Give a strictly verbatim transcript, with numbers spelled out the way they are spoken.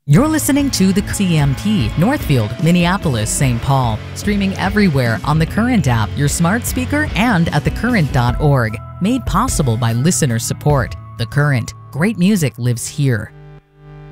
You're listening to the C M P, Northfield, Minneapolis, Saint Paul, streaming everywhere on the Current app, your smart speaker, and at the current dot org. Made possible by listener support. The Current. Great music lives here.